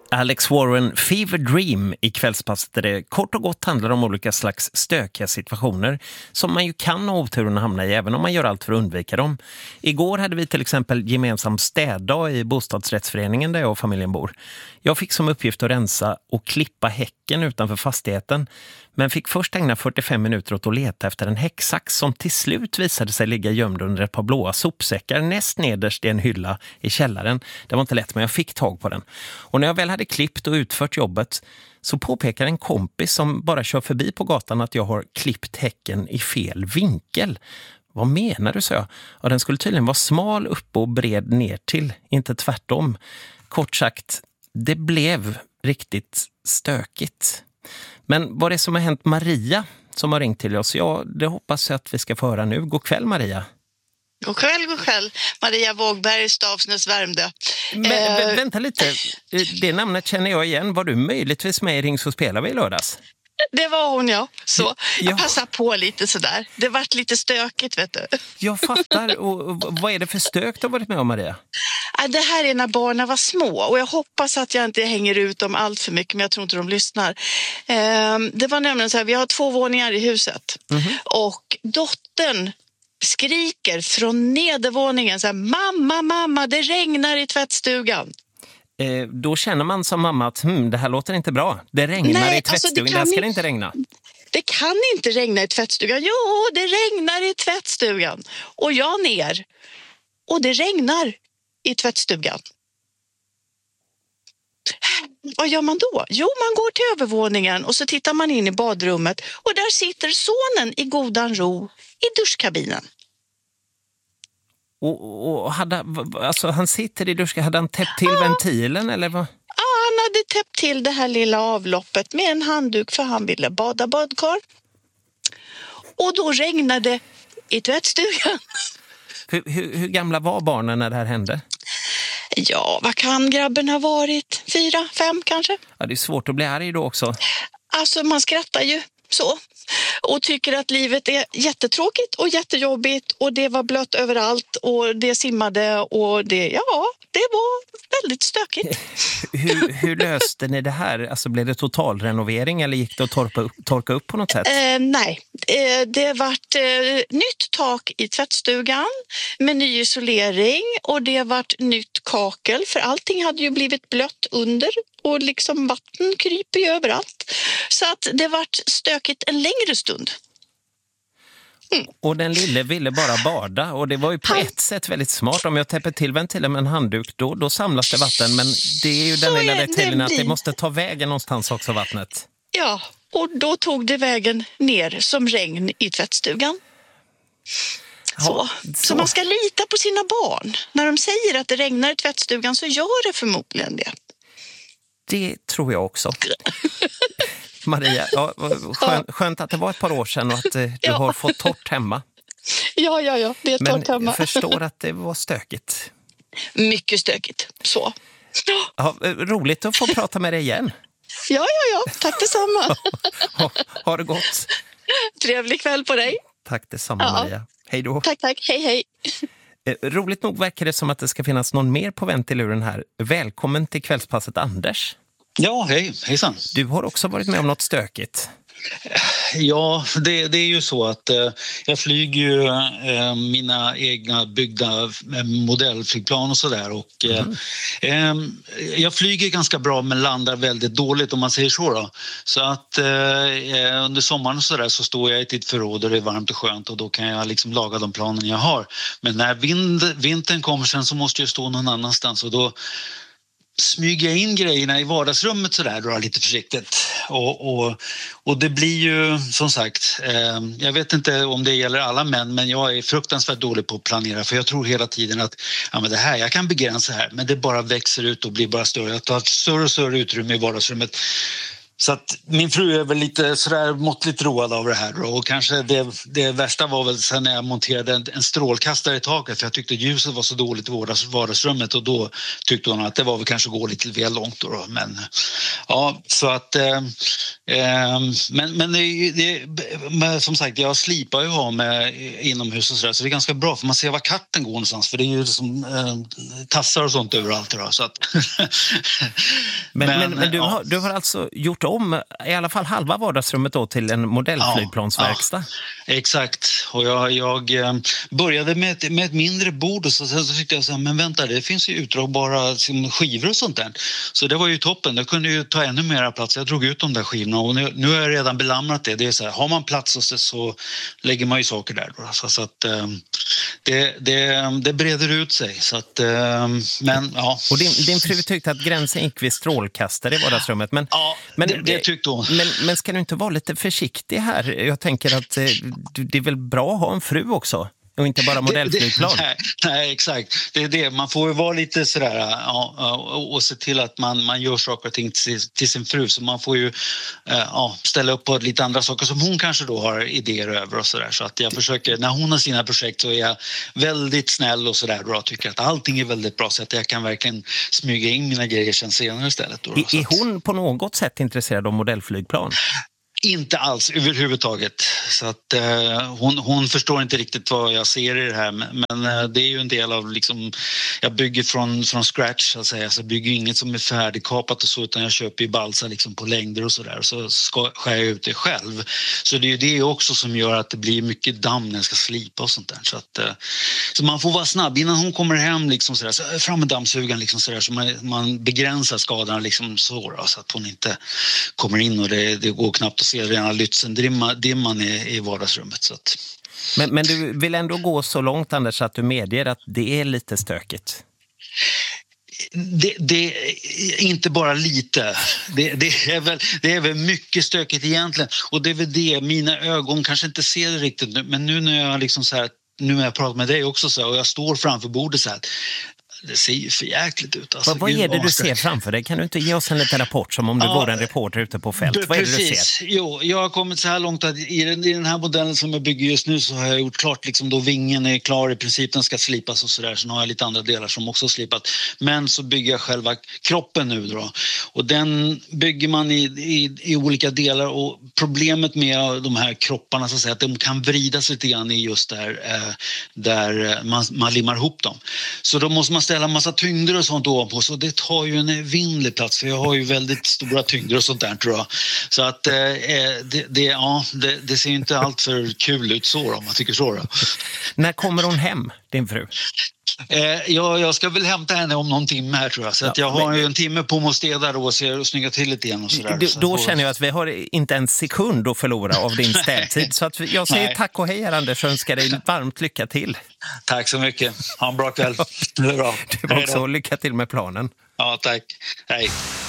Alex Warren, Fever Dream i kvällspasset där det kort och gott handlar om olika slags stökiga situationer som man ju kan ha oturen att hamna i även om man gör allt för att undvika dem. Igår hade vi till exempel gemensam städdag i bostadsrättsföreningen där jag och familjen bor. Jag fick som uppgift att rensa och klippa häcken utanför fastigheten men fick först ägna 45 minuter åt att leta efter en häcksax som till slut visade sig ligga gömd under ett par blåa sopsäckar näst nederst i en hylla i källaren. Det var inte lätt men jag fick tag på den. Och när jag väl hade klippt och utfört jobbet så påpekar en kompis som bara kör förbi på gatan att jag har klippt häcken i fel vinkel. Vad menar du, sa jag? Ja, den skulle tydligen vara smal upp och bred ner till, inte tvärtom. Kort sagt, det blev riktigt stökigt. Men vad är det som har hänt Maria som har ringt till oss? Ja, det hoppas jag att vi ska få höra nu. God kväll Maria. God kväll. Maria Wågberg, Stavsnäs, Värmdö. Men vänta lite, det namnet känner jag igen. Var du möjligtvis med i Ring så spelar vi i lördags? Det var hon, ja. Så Ja. jag passar på lite sådär. Det vart lite stökigt, vet du. Jag fattar. Och vad är det för stök du har varit med om, Maria? Det här är när barnen var små. Och jag hoppas att jag inte hänger ut dem allt för mycket. Men jag tror inte de lyssnar. Det var nämligen så här, vi har 2 våningar i huset. Mm-hmm. Och dottern skriker från nedervåningen så här, mamma, det regnar i tvättstugan. Då känner man som mamma att det här låter inte bra. Det regnar i tvättstugan, där ska det inte regna. Det kan inte regna i tvättstugan. Jo, det regnar i tvättstugan. Och jag ner. Och det regnar i tvättstugan. Vad gör man då? Jo, man går till övervåningen och så tittar man in i badrummet. Och där sitter sonen i godan ro i duschkabinen. Och han sitter i duschen, hade han täppt till ventilen eller vad? Ja, han hade täppt till det här lilla avloppet med en handduk för han ville bada badkar. Och då regnade i tvättstugan. Hur gamla var barnen när det här hände? Ja, vad kan grabben ha varit? 4, 5 kanske? Ja, det är svårt att bli arg då också. Alltså man skrattar ju så. Och tycker att livet är jättetråkigt och jättejobbigt och det var blött överallt och det simmade och det var väldigt stökigt. Hur löste ni det här? Alltså blev det totalrenovering eller gick det att torka upp på något sätt? Nej, det vart nytt tak i tvättstugan med ny isolering och det vart nytt kakel för allting hade ju blivit blött under och liksom vatten kryper ju överallt. Så att det vart stökigt en längre stund. Och den lille ville bara bada och det var ju på ett sätt väldigt smart. Om jag täpper till ventilen med en handduk då samlas det vatten, men det är ju den lilla detaljen att det måste ta vägen någonstans också, vattnet. Ja, och då tog det vägen ner som regn i tvättstugan. Så man ska lita på sina barn. När de säger att det regnar i tvättstugan så gör det förmodligen det. Det tror jag också. Maria, skönt att det var ett par år sedan och att du har fått torrt hemma. Ja, det är torrt hemma. Men jag förstår att det var stökigt. Mycket stökigt, så. Ja, roligt att få prata med dig igen. Ja, tack detsamma. Ha det gott. Trevlig kväll på dig. Tack detsamma, Maria. Hej då. Tack, hej. Roligt nog verkar det som att det ska finnas någon mer på ventiluren här. Välkommen till kvällspasset, Anders. Ja, hejsan. Du har också varit med om något stökigt. Ja, det är ju så att jag flyger ju mina egna byggda modellflygplan och sådär och jag flyger ganska bra men landar väldigt dåligt om man säger så då. Så att under sommaren och sådär så står jag i ett förråd och det är varmt och skönt och då kan jag liksom laga de planen jag har. Men när vintern kommer sen så måste jag stå någon annanstans och då smyger jag in grejerna i vardagsrummet sådär då, lite försiktigt och det blir ju som sagt jag vet inte om det gäller alla män men jag är fruktansvärt dålig på att planera för jag tror hela tiden att men det här, jag kan begränsa här men det bara växer ut och blir bara större. Jag tar ett större och större utrymme i vardagsrummet. Så att min fru är väl lite sådär måttligt road av det här. Och kanske det värsta var väl sen när jag monterade en strålkastare i taket. För jag tyckte ljuset var så dåligt i vardagsrummet. Och då tyckte hon att det var väl kanske gå lite väl långt då. Men ja, så att... Men som sagt, jag slipar ju ha med inomhus och sådär. Så det är ganska bra för man ser var katten går någonstans. För det är ju som tassar och sånt överallt. Då, så att men du har alltså gjort om i alla fall halva vardagsrummet då till en modellflygplansverkstad. Ja, exakt. Och jag började med ett mindre bord och sen så tyckte jag så här, men vänta, det finns ju utdragbara skivor och sånt där. Så det var ju toppen. Det kunde ju ta ännu mer plats. Jag drog ut de där skivorna och nu har jag redan belamrat det. Det är så här, har man plats så lägger man ju saker där då. Så att det breder ut sig. Så att, men ja. Och din fru tyckte att gränsen gick vid strålkastare i vardagsrummet. Men, ja, det tyckte hon. Men ska du inte vara lite försiktig här? Jag tänker att det är väl bra att ha en fru också? Och inte bara modellflygplan. Nej, exakt. Det är det. Man får ju vara lite sådär och se till att man gör saker och ting till sin fru. Så man får ju ställa upp på lite andra saker som hon kanske då har idéer över och sådär. Så att jag försöker, när hon har sina projekt så är jag väldigt snäll och sådär då. Jag tycker att allting är väldigt bra så att jag kan verkligen smyga in mina grejer sen senare istället. Då. Är hon på något sätt intresserad av modellflygplan? Inte alls överhuvudtaget. Så att hon förstår inte riktigt vad jag ser i det här. Men det är ju en del av liksom, jag bygger från scratch så att säga. Så jag bygger inget som är färdigkapat och så utan jag köper ju balsa liksom på längder och sådär. Så skär jag ut det själv. Så det är ju det också som gör att det blir mycket damm när jag ska slipa och sånt där. Så man får vara snabb innan hon kommer hem liksom sådär. Så fram med dammsugan liksom sådär. Så man begränsar skadorna liksom så att hon inte kommer in och det går knappt att se rena Lützendimman i vardagsrummet. Så att. Men du vill ändå gå så långt, Anders, att du medger att det är lite stökigt? Det är inte bara lite. Det är väl mycket stökigt egentligen. Och det är väl det, mina ögon kanske inte ser det riktigt nu. Men nu när jag liksom så här, nu när jag pratar med dig också så här, och jag står framför bordet så här. Det ser ju för jäkligt ut. Alltså, vad är det du ser framför dig? Kan du inte ge oss en liten rapport som om du vore en reporter ute på fält? Vad är det du ser? Jo, jag har kommit så här långt att i den här modellen som jag bygger just nu så har jag gjort klart liksom då vingen är klar i princip, den ska slipas och sådär. Sen har jag lite andra delar som också slipat. Men så bygger jag själva kroppen nu då. Och den bygger man i olika delar och problemet med de här kropparna så att säga, att de kan vridas lite grann i just där man limmar ihop dem. Så då måste man ställa en massa tyngder och sånt ovanpå, så det tar ju en evinnerlig plats för jag har ju väldigt stora tyngder och sånt där tror jag. Så att det ser inte allt för kul ut så om man tycker så då. När kommer hon hem, din fru? Jag ska väl hämta henne om någon timme här tror jag. Så att jag har ju en timme på mig att städa då och snygga till lite igen och sådär. Då känner jag att vi har inte en sekund att förlora av din städtid. Så att jag säger tack och hej Anders och önskar dig varmt lycka till. Tack så mycket. Ha en bra kväll. Det är bra. Du också lycka till med planen. Ja, tack. Hej.